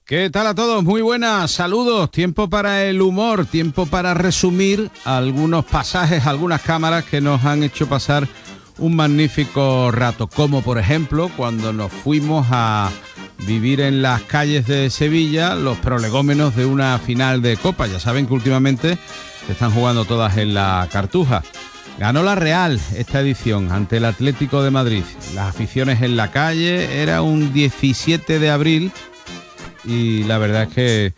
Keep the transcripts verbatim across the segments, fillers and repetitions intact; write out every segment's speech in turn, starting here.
¿Qué tal a todos? Muy buenas, saludos. Tiempo para el humor, tiempo para resumir algunos pasajes, algunas cámaras que nos han hecho pasar un magnífico rato, como por ejemplo cuando nos fuimos a vivir en las calles de Sevilla los prolegómenos de una final de Copa. Ya saben que últimamente se están jugando todas en la Cartuja. Ganó la Real esta edición ante el Atlético de Madrid. Las aficiones en la calle, era un diecisiete de abril y la verdad es que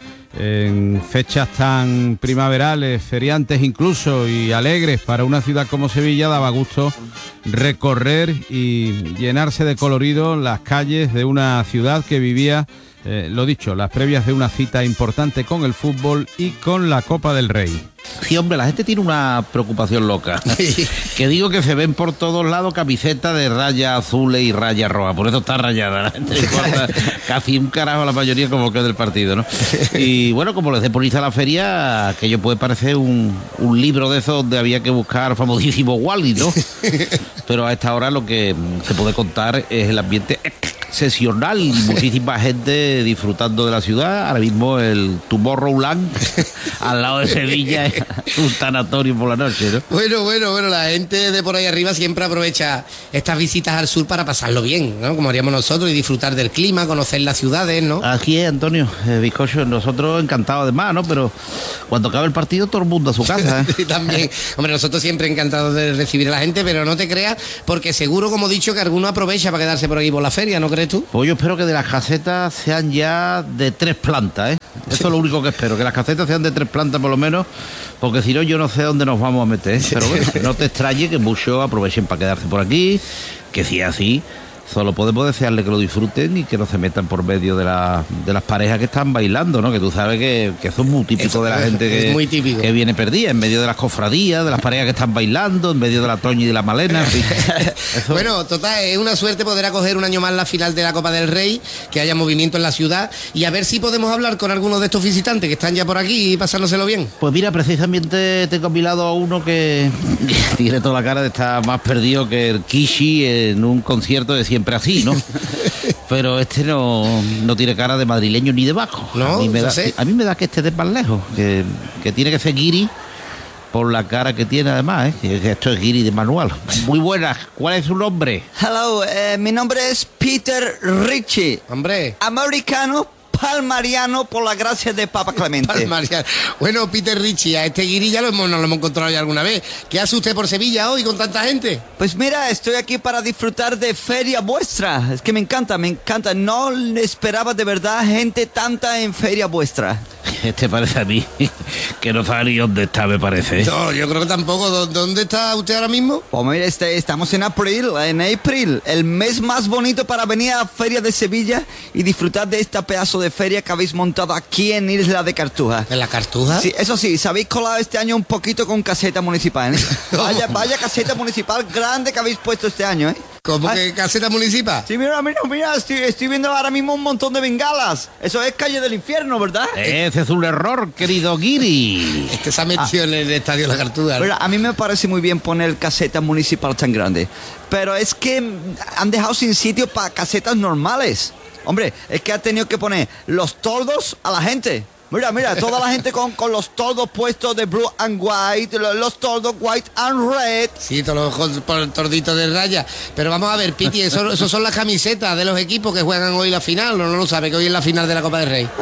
en fechas tan primaverales, feriantes incluso y alegres para una ciudad como Sevilla daba gusto recorrer y llenarse de colorido las calles de una ciudad que vivía, eh, lo dicho, las previas de una cita importante con el fútbol y con la Copa del Rey. Sí, hombre, la gente tiene una preocupación loca. Que digo que se ven por todos lados camisetas de rayas azules y rayas rojas. Por eso está rayada. La gente le importa casi un carajo a la mayoría como que es del partido, ¿no? Y bueno, como les deponiza la feria, aquello puede parecer un, un libro de esos donde había que buscar famosísimo Wally, ¿no? Pero a esta hora lo que se puede contar es el ambiente excepcional. Muchísima gente disfrutando de la ciudad. Ahora mismo el Tomorrowland al lado de Sevilla es un tanatorio por la noche, ¿no? Bueno, bueno, bueno, la gente de por ahí arriba siempre aprovecha estas visitas al sur para pasarlo bien, ¿no? Como haríamos nosotros, y disfrutar del clima, conocer las ciudades, ¿no? Aquí es, Antonio, eh, bizcocho, nosotros encantados además, ¿no? Pero cuando acabe el partido todo el mundo a su casa, ¿eh? Sí, también, hombre, nosotros siempre encantados de recibir a la gente, pero no te creas, porque seguro, como he dicho, que alguno aprovecha para quedarse por aquí por la feria, ¿no crees tú? Pues yo espero que de las casetas sean ya de tres plantas, ¿eh? Eso es lo único que espero, que las casetas sean de tres plantas por lo menos, porque si no yo no sé dónde nos vamos a meter, ¿eh? Pero bueno, no te extrañe que muchos aprovechen para quedarse por aquí, que si es así, solo podemos desearle que lo disfruten y que no se metan por medio de, la, de las parejas que están bailando, ¿no? Que tú sabes que, que eso es muy típico eso, de la gente que, muy típico. Que viene perdida, en medio de las cofradías, de las parejas que están bailando, en medio de la Toña y de la Malena. En fin. Eso... Bueno, total, es una suerte poder acoger un año más la final de la Copa del Rey, que haya movimiento en la ciudad, y a ver si podemos hablar con algunos de estos visitantes que están ya por aquí y pasándoselo bien. Pues mira, precisamente tengo a mi lado a uno que, que tiene toda la cara de estar más perdido que el Kishi en un concierto de Siempre Así, ¿no? Pero este no, no tiene cara de madrileño ni de vasco. No, a mí me da, sé. a mí me da que esté de más lejos, que, que tiene que ser guiri por la cara que tiene además, ¿eh? Que esto es guiri de manual. Muy buenas, ¿cuál es su nombre? Hello, eh, mi nombre es Peter Ritchie. Hombre. Americano, palmariano, por la gracia de Papa Clemente. Palmariano. Bueno, Peter Ritchie, a este guiri ya lo hemos, nos lo hemos encontrado ya alguna vez. ¿Qué hace usted por Sevilla hoy con tanta gente? Pues mira, estoy aquí para disfrutar de Feria Vuestra. Es que me encanta, me encanta. No esperaba de verdad gente tanta en Feria Vuestra. Este parece a mí que no sabe ni dónde está, me parece. No, yo creo que tampoco. ¿Dónde está usted ahora mismo? Pues mira, este, estamos en abril, en abril, el mes más bonito para venir a Feria de Sevilla y disfrutar de esta pedazo de feria que habéis montado aquí en Isla de Cartuja. ¿En la Cartuja? Sí, eso sí, se habéis colado este año un poquito con caseta municipal, ¿eh? Vaya, vaya caseta municipal grande que habéis puesto este año, ¿eh? ¿Cómo Ay. que caseta municipal? Sí, mira, mira, mira, estoy, estoy viendo ahora mismo un montón de bengalas. Eso es calle del infierno, ¿verdad? Ese es un error, querido guiri. Es que se ha metido ah. en el estadio de la Cartuja, ¿no? Mira, a mí me parece muy bien poner caseta municipal tan grande, pero es que han dejado sin sitio para casetas normales. Hombre, es que ha tenido que poner los toldos a la gente. Mira, mira, toda la gente con, con los toldos puestos de blue and white, los, los toldos white and red. Sí, todos los torditos de raya. Pero vamos a ver, Piti, eso, eso son las camisetas de los equipos que juegan hoy la final, ¿o no lo sabe? Que hoy es la final de la Copa del Rey.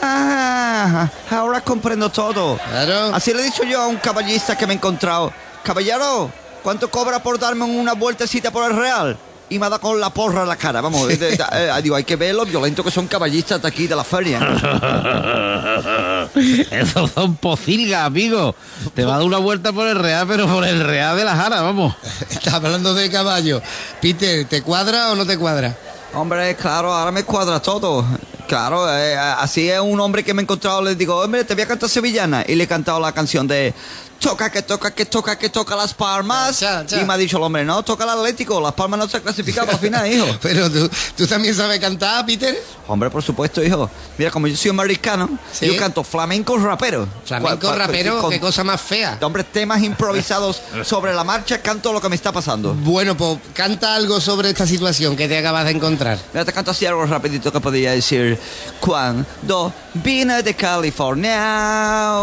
Ah, ahora comprendo todo. Claro. Así le he dicho yo a un caballista que me he encontrado. Caballero, ¿cuánto cobra por darme una vueltecita por el Real? Y me ha dado con la porra en la cara, vamos, de, de, de, eh, digo, hay que ver lo violento que son caballistas de aquí, de la feria. Esos son pocilgas, amigo. Te va a dar una vuelta por el Real, pero por el Real de la Jara, vamos. Estás hablando de caballo. Peter, ¿te cuadra o no te cuadra? Hombre, claro, ahora me cuadra todo. Claro, eh, así es un hombre que me he encontrado, le digo, hombre, te voy a cantar sevillana. Y le he cantado la canción de toca, que toca, que toca, que toca Las Palmas. Cha, cha. Y me ha dicho el hombre, no, toca el Atlético, Las Palmas no se ha clasificado para la final, hijo. Pero tú, tú también sabes cantar, Peter. Hombre, por supuesto, hijo. Mira, como yo soy americano, ¿sí? Yo canto flamenco rapero. Flamenco ¿Cuál, rapero, con, qué cosa más fea. Hombre, temas improvisados sobre la marcha, canto lo que me está pasando. Bueno, pues canta algo sobre esta situación que te acabas de encontrar. Mira, te canto así algo rapidito que podría decir. Cuando vine de California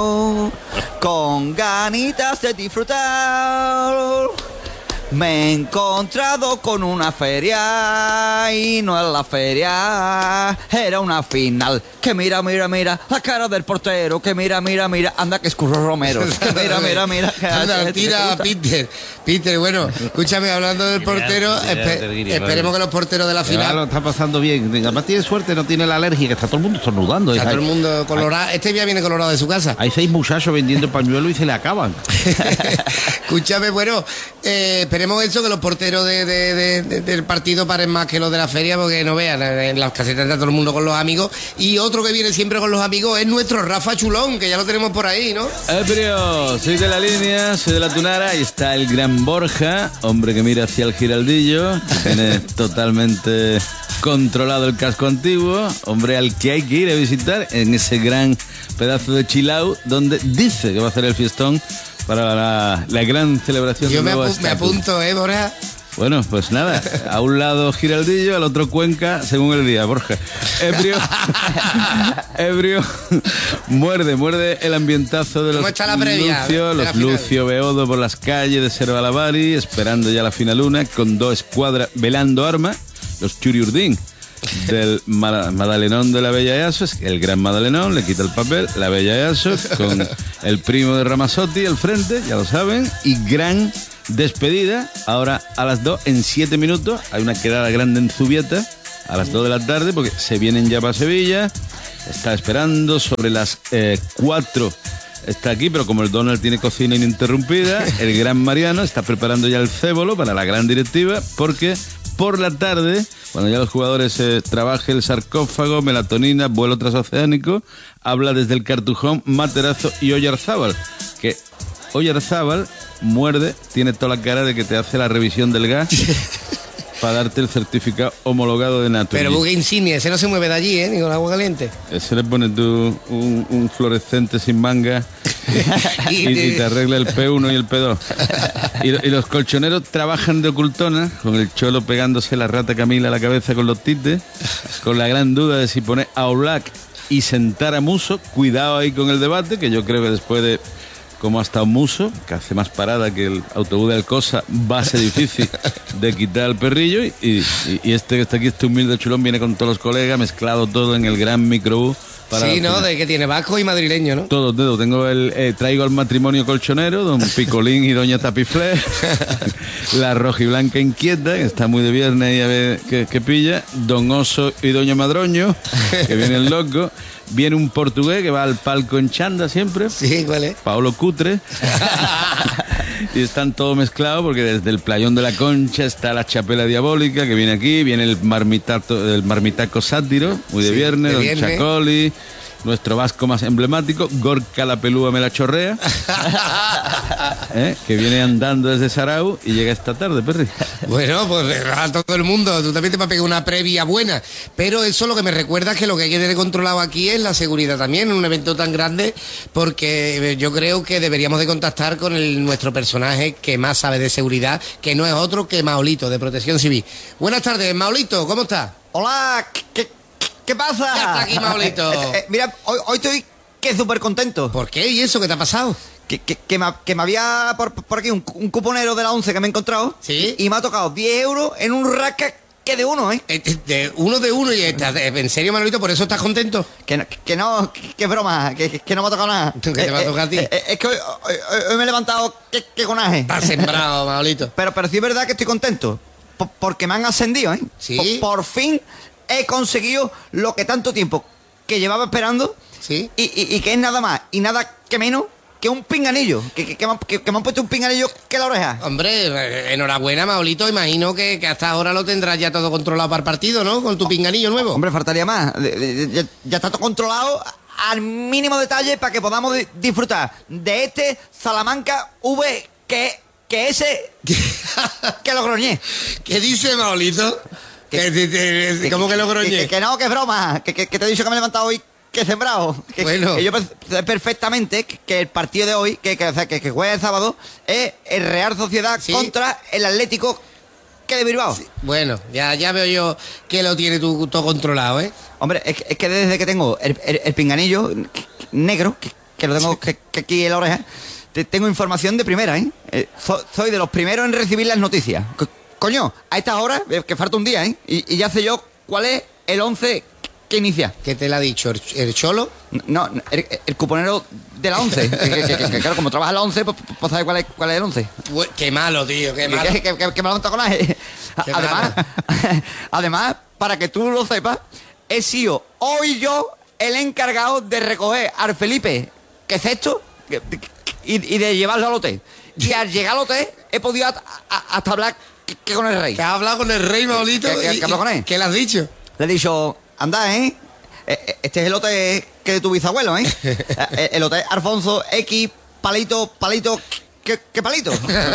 con ganitas de disfrutar, me he encontrado con una feria y no es la feria, era una final. Que mira, mira, mira, la cara del portero, que mira, mira, mira, anda que es Curro Romero. Que mira, mira, mira. Que Anda, tira, Peter. Peter, bueno, escúchame, hablando del portero, espe- esperemos que los porteros de la final... Lo está pasando bien. Además tiene suerte, no tiene la alergia, que está todo el mundo estornudando. Está todo el mundo colorado. Este día viene colorado de su casa. Hay seis muchachos vendiendo pañuelos y se le acaban. Escúchame, bueno, eh, esperemos eso, que los porteros de, de, de, de, del partido paren más que los de la feria, porque no vean, en las casetas está todo el mundo con los amigos. Y otro que viene siempre con los amigos es nuestro Rafa Chulón, que ya lo tenemos por ahí, ¿no? Ebrio, soy de la línea, soy de la Tunara, y está el gran Borja, hombre que mira hacia el Giraldillo, tiene totalmente controlado el casco antiguo, hombre al que hay que ir a visitar en ese gran pedazo de Chilau, donde dice que va a hacer el fiestón para la, la gran celebración Yo del me, nuevo apu- me estatus. apunto, ¿eh, Borja? Bueno, pues nada, a un lado Giraldillo, al otro Cuenca, según el día, Borja. Ebrio, ebrio, muerde, muerde el ambientazo de los ¿Cómo está la previa Lucio, de la los final? Lucio Beodo por las calles de Servalavari, esperando ya la finaluna, con dos escuadras velando arma, los Churiurdín del Ma- Madalenón de la Bella Easo, es el gran Madalenón, le quita el papel, la Bella Easo, con el primo de Ramazzotti al frente, ya lo saben, y gran despedida, ahora a las dos, en siete minutos, hay una quedada grande en Zubieta, a las dos de la tarde, porque se vienen ya para Sevilla, está esperando, sobre las eh, cuatro está aquí, pero como el Donald tiene cocina ininterrumpida, el gran Mariano está preparando ya el cébolo para la gran directiva, porque por la tarde, cuando ya los jugadores eh, trabajen el sarcófago, melatonina, vuelo transoceánico, habla desde el Cartujón, Materazo y Oyarzábal, que Oyarzábal muerde, tiene toda la cara de que te hace la revisión del gas para darte el certificado homologado de Naturgy. Pero buque insignia, ese no se mueve de allí, ¿eh? Ni con agua caliente. Ese le pones tú un, un fluorescente sin manga y, y- y te arregla el P uno y el P dos. Y, lo- y los colchoneros trabajan de ocultona, con el cholo pegándose la rata Camila a la cabeza con los tites, con la gran duda de si poner a Oblak y sentar a Muso. Cuidado ahí con el debate, que yo creo que después de como ha estado Muso, que hace más parada que el autobús de Alcosa, va a ser difícil de quitar al perrillo, y, y- y este que está aquí, este humilde chulón, viene con todos los colegas, mezclado todo en el gran microbús. para Sí, la ¿no? final. De que tiene vasco y madrileño, ¿no? Todos dedos. Tengo el, eh, traigo el matrimonio colchonero, don Picolín y doña Tapiflé, la rojiblanca inquieta, que está muy de viernes y a ver qué, qué pilla, don Oso y doña Madroño, que viene el loco, viene un portugués que va al palco en chanda siempre, Sí, ¿cuál es? Paolo Cutre, y están todos mezclados porque desde el playón de la Concha está la chapela diabólica que viene aquí, viene el marmitato, el marmitaco sátiro, muy de Sí, viernes, de don viernes. Chacoli, nuestro vasco más emblemático, Gorka la pelúa me la chorrea, ¿eh? que viene andando desde Sarau y llega esta tarde, Perry. Bueno, pues a todo el mundo, tú también te vas a pegar una previa buena, pero eso lo que me recuerda es que lo que hay que tener controlado aquí es la seguridad también en un evento tan grande, porque yo creo que deberíamos de contactar con el, nuestro personaje que más sabe de seguridad, que no es otro que Maolito, de Protección Civil. Buenas tardes, Maolito, ¿cómo estás? Hola, ¿qué, qué, qué pasa? Ya está aquí, Maolito. Eh, eh, mira, hoy, hoy estoy que súper contento. ¿Por qué? ¿Y eso qué te ha pasado? Que, que, que, me, que me había por, por aquí un, un cuponero de la once que me he encontrado. Sí. Y, y me ha tocado diez euros en un raca que de uno, ¿eh? Eh, eh, De uno de uno y estás- en serio, Maolito, ¿por eso estás contento? Que, no- que no, que, que es broma, que, que- que no me ha tocado nada. ¿Qué te va a tocar a ti? Eh, eh, es que hoy, hoy- hoy- hoy me he levantado que, que conaje. Estás sembrado, Maolito. Pero, pero sí es verdad que estoy contento. po- porque me han ascendido, ¿eh? Sí. Po- por fin he conseguido lo que tanto tiempo que llevaba esperando. Sí. Y, y- y que es nada más y nada que menos que un pinganillo. Que, que, que me, han, que- que me han puesto un pinganillo que la oreja. Hombre, eh, enhorabuena, Maolito. Imagino que, que hasta ahora lo tendrás ya todo controlado para el partido, ¿no? Con tu pinganillo nuevo. Hombre, faltaría más. De- de- de- Ya, ya está todo controlado al mínimo detalle para que podamos di- disfrutar de este Salamanca V que, que ese que lo groñé. ¿Qué dice, Maolito? Que, que- que- ¿Cómo que lo Que, groñé? que- que no, que es broma. Que, que- que te he dicho que me he levantado hoy que he sembrado. Que, Bueno. que yo sé perfectamente que, que el partido de hoy, que, que, o sea, que, que juega el sábado, es el Real Sociedad Sí. contra el Atlético que de Bilbao. Sí, bueno, ya, ya veo yo que lo tiene tú todo controlado, ¿eh? Hombre, es, que- es que desde que tengo el, el- el pinganillo negro, que, que lo tengo que, que aquí en la oreja, te- tengo información de primera, ¿eh? Eh, so- soy de los primeros en recibir las noticias. Co- coño, a estas horas, eh, que falta un día, ¿eh? Y, y ya sé yo cuál es el once que inicia. ¿Qué te la ha dicho? ¿El, el cholo? No, el, el cuponero de la once. que, que- que- que, claro, como trabaja la once, pues, pues sabes cuál es, cuál es el once. Bue- Qué malo, tío, qué malo. Que, que, que, que me lo han tocado. Además, además, para que tú lo sepas, he sido hoy yo el encargado de recoger al Felipe, que es esto, que- y, y de llevarlo al hotel. Y al llegar al hotel he podido hasta, a- hasta hablar que, que con el rey. ¿Que has hablado con el rey, Maolito? ¿Qué- qué- y- qué hablo con él? ¿Qué le has dicho? Le he dicho, anda, ¿eh? Eh, eh, Este es el hotel que de tu bisabuelo, ¿eh? Eh, El hotel Alfonso X, palito, palito, ¿qué, qué palito?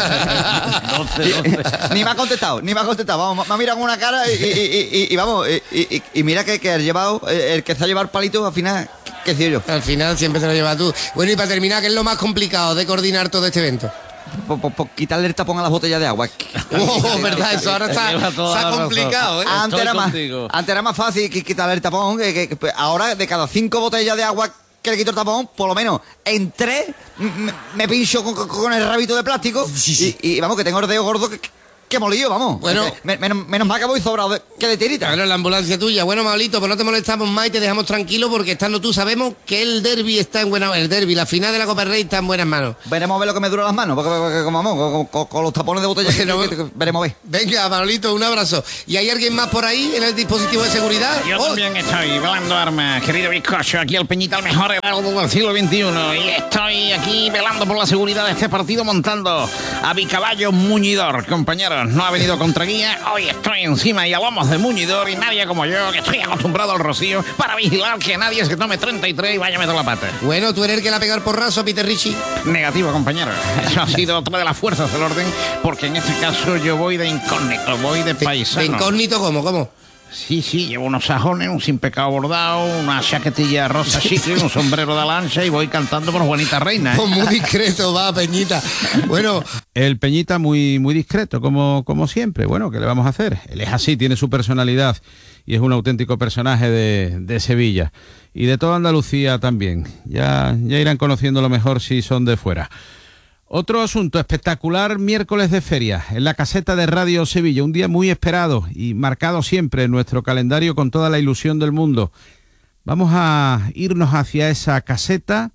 Ni me ha contestado, ni me ha contestado. Vamos, me ha mirado con una cara y, y- y- y vamos, y, y- y mira que, que el llevado, el que se ha llevado el palito, al final, ¿qué sé yo? Al final siempre te lo llevas tú. Bueno, y para terminar, ¿qué es lo más complicado de coordinar todo este evento? Por, por- por quitarle el tapón a las botellas de agua. Oh, verdad, eso ahora está, Lleva toda está la complicado, ¿eh? Antes era, más, contigo. antes era más fácil qui- quitarle el tapón, que, que- que, pues, ahora de cada cinco botellas de agua que le quito el tapón, por lo menos en tres me, me pincho con, con- con el rabito de plástico y, y vamos, que tengo el dedo gordo que, que molido, vamos. Bueno. Es que me- menos, menos mal que voy sobrado de- que de tirita. Claro, la ambulancia tuya. Bueno, Maolito, pues no te molestamos más y te dejamos tranquilo porque estando tú sabemos que el derbi está en buenas manos. El derbi, la final de la Copa del Rey está en buenas manos. Veremos a ver lo que me dura las manos, porque, porque- como vamos, con, con- con los tapones de botella que, Bueno, que- que- veremos a ver. Venga, Manolito, un abrazo. ¿Y hay alguien más por ahí en el dispositivo de seguridad? Yo Oh, también estoy velando armas, querido bizcocho, aquí el Peñita, el mejor heraldo del siglo veintiuno. Y estoy aquí velando por la seguridad de este partido, montando a mi caballo muñidor. Compañeros, no ha venido contra guía, hoy estoy encima y hablamos de muñidor y nadie como yo, que estoy acostumbrado al rocío, para vigilar que nadie se tome treinta y tres y vaya a meter la pata. Bueno, tú eres el que le ha pegado el porrazo a Peter Ricci. Negativo, compañero. Eso ha sido otra de las fuerzas del orden, porque en este caso yo voy de incógnito, voy de De, paisano. de incógnito, ¿cómo? ¿Cómo? Sí, sí, llevo unos sajones, un sin pecado bordado, una chaquetilla rosa chicle, un sombrero de lancha y voy cantando por Juanita Reina, ¿eh? Pues muy discreto, va, Peñita. Bueno, El Peñita muy, muy discreto, como, como siempre. Bueno, ¿qué le vamos a hacer? Él es así, tiene su personalidad y es un auténtico personaje de, de Sevilla y de toda Andalucía también. Ya, ya irán conociéndolo mejor si son de fuera. Otro asunto, espectacular miércoles de feria en la caseta de Radio Sevilla, un día muy esperado y marcado siempre en nuestro calendario con toda la ilusión del mundo. Vamos a irnos hacia esa caseta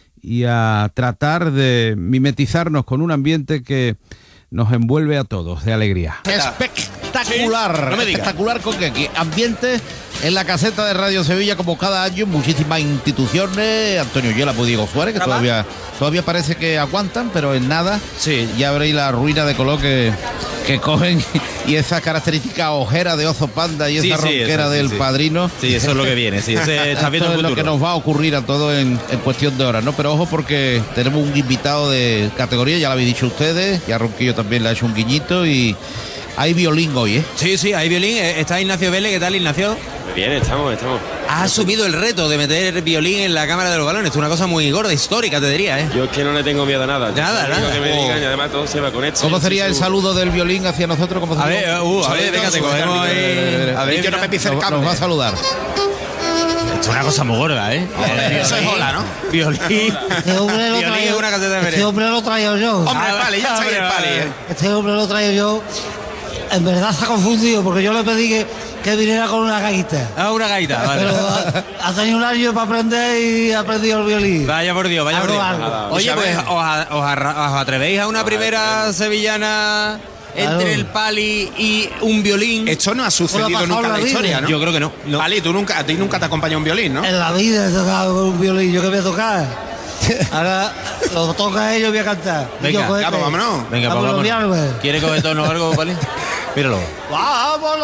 y a tratar de mimetizarnos con un ambiente que nos envuelve a todos de alegría. Espectacular, no me digas. espectacular con que aquí ambiente en la caseta de Radio Sevilla como cada año, muchísimas instituciones, Antonio Yela, pues Diego Suárez, que todavía, todavía parece que aguantan, pero en nada, Sí. ya veréis la ruina de color que, que cogen y esa característica ojera de oso panda y esa Sí, sí, ronquera eso, sí, del sí. padrino. Sí, eso es lo que viene, sí. Ese está viendo Esto el es lo que futuro. nos va a ocurrir a todos en, en cuestión de horas, ¿no? Pero ojo porque tenemos un invitado de categoría, ya lo habéis dicho ustedes, ya Ronquillo también le ha hecho un guiñito y hay violín hoy, ¿eh? Sí, sí, hay violín. Eh, Está Ignacio Vélez. ¿Qué tal, Ignacio? Bien, estamos, estamos. Has asumido el reto de meter violín en la Cámara de los Balones. Es una cosa muy gorda, histórica, te diría, ¿eh? Yo es que no le tengo miedo a nada. Nada, Lo único nada. que me Oh. digan y además todo se va con esto. ¿Cómo Sí, sería sí, el sí. saludo del violín hacia nosotros? ¿Cómo A sería? ver, uh, a ver, venga, te cogemos ahí. A ver, Yo no me pise el Nos, cable. nos va a saludar. Es una cosa muy gorda, ¿eh? Eso es hola, ¿no? Violín. Este hombre lo Violín traigo, es una caseta de este feria. hombre lo traigo yo. Hombre, Ah, vale, ya está ahí el vale, pali. vale. ¿eh? Este hombre lo traigo yo. En verdad se ha confundido porque yo le pedí que, que viniera con una gaita. Ah, una gaita, vale. Pero ha, ha tenido un año para aprender y ha aprendido el violín. Vaya por Dios, vaya por Algo, Dios. algo. Oye, pues, Isabel. ¿os, a- os arra- os atrevéis a una primera sevillana entre Claro. el pali y un violín? Esto no ha Hola, sucedido pasado nunca en la la vida. historia, ¿no? Yo creo que no. no. Pali, tú nunca, a ti nunca te acompaña un violín, ¿no? En la vida he tocado con un violín. ¿Yo qué voy a tocar? Ahora lo toca ellos, voy a cantar. Y Venga, yo, cohete. ya, pues vámonos. Venga, pues Vamos a vámonos. olvidarme. ¿Quiere coger tono o algo, pali? Míralo. ¡Vamos!